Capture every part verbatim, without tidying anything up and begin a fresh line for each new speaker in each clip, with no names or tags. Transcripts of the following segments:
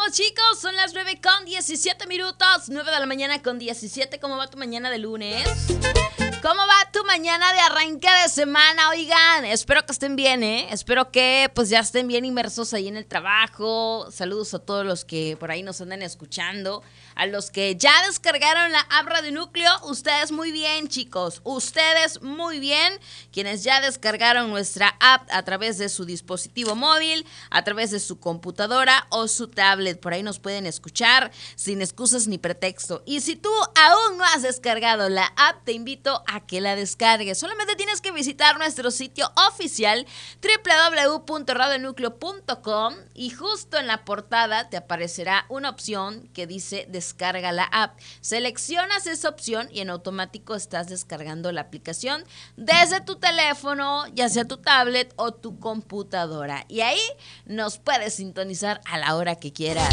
estamos, chicos? Son las nueve con diecisiete minutos. nueve de la mañana con diecisiete. ¿Cómo va tu mañana de lunes? ¿Cómo va tu mañana de arranque de semana? Oigan, espero que estén bien, ¿eh? Espero que pues ya estén bien inmersos ahí en el trabajo. Saludos a todos los que por ahí nos andan escuchando. A los que ya descargaron la app Radio Núcleo, ustedes muy bien, chicos. Ustedes muy bien. Quienes ya descargaron nuestra app a través de su dispositivo móvil, a través de su computadora o su tablet. Por ahí nos pueden escuchar sin excusas ni pretexto. Y si tú aún no has descargado la app, te invito a que la descargues. Solamente tienes que visitar nuestro sitio oficial doble u doble u doble u punto radio núcleo punto com y justo en la portada te aparecerá una opción que dice descarga la app. Seleccionas esa opción y en automático estás descargando la aplicación desde tu teléfono, ya sea tu tablet o tu computadora. Y ahí nos puedes sintonizar a la hora que quieras.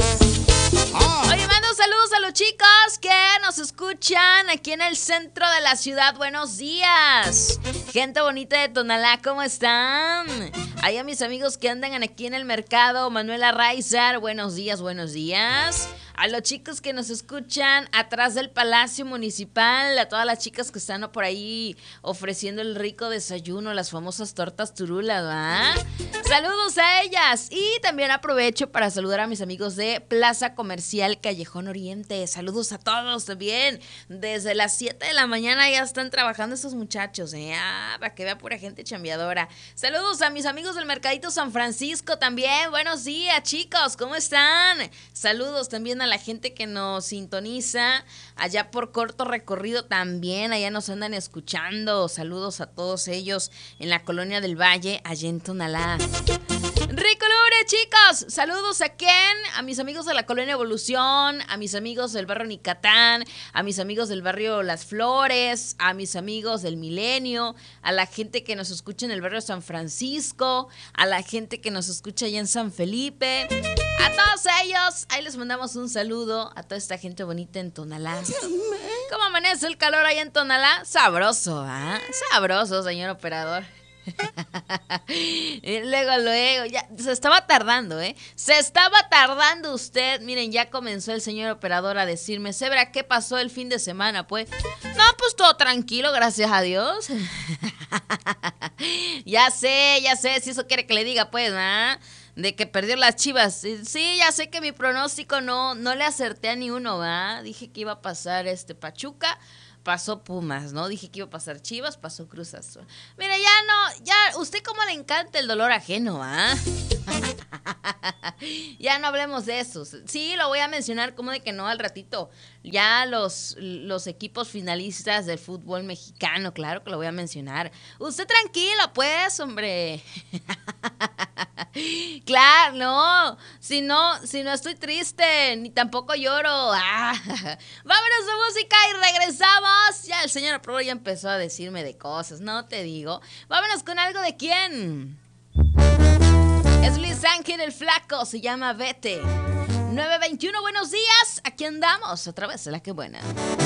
Oye, mando saludos a los chicos que nos escuchan aquí en el centro de la ciudad. Buenos días. Gente bonita de Tonalá, ¿cómo están? Ahí a mis amigos que andan aquí en el mercado. Manuela Raizar, buenos días, buenos días. A los chicos que nos escuchan atrás del Palacio Municipal, a todas las chicas que están por ahí ofreciendo el rico desayuno, las famosas tortas turulas, ¿va? Saludos a ellas. Y también aprovecho para saludar a mis amigos de Plaza Comercial Callejón Oriente. Saludos a todos también. Desde las siete de la mañana ya están trabajando estos muchachos, ¿eh? Ah, para que vea pura gente chambeadora. Saludos a mis amigos del Mercadito San Francisco también. Buenos días, chicos, ¿cómo están? Saludos también a la gente que nos sintoniza allá por Corto Recorrido también, allá nos andan escuchando. Saludos a todos ellos en la Colonia del Valle, allá en Tonalá. Rico lunes, chicos. Saludos a quién, a mis amigos de la Colonia Evolución, a mis amigos del barrio Nicatán, a mis amigos del barrio Las Flores, a mis amigos del Milenio, a la gente que nos escucha en el barrio San Francisco, a la gente que nos escucha allá en San Felipe. A todos ellos, ahí les mandamos un saludo a toda esta gente bonita en Tonalá. ¿Cómo amanece el calor allá en Tonalá? Sabroso, ¿ah? ¿eh? Sabroso, señor operador. Y luego, luego, ya se estaba tardando, ¿eh? Se estaba tardando usted. Miren, ya comenzó el señor operador a decirme, Zebra, ¿qué pasó el fin de semana, pues? No, pues todo tranquilo, gracias a Dios. Ya sé, ya sé, si eso quiere que le diga, pues, ¿ah? De que perdió las Chivas. Sí, ya sé que mi pronóstico no, no le acerté a ni uno, ¿va? Dije que iba a pasar este Pachuca, pasó Pumas, ¿no? Dije que iba a pasar Chivas, pasó Cruz Azul. Mira, ya no, ya, usted cómo le encanta el dolor ajeno, ¿ah? Ya no hablemos de eso. Sí, lo voy a mencionar como de que no al ratito. Ya los, los equipos finalistas del fútbol mexicano, claro que lo voy a mencionar. Usted tranquilo, pues, hombre. Claro, no. Si no, si no estoy triste, ni tampoco lloro. Ah. Vámonos de música y regresamos. Ya el señor Pro ya empezó a decirme de cosas, no te digo. Vámonos con algo de quién. Es Luis Ángel el Flaco, se llama Vete. nueve veintiuno, buenos días. Aquí andamos, otra vez, la que buena.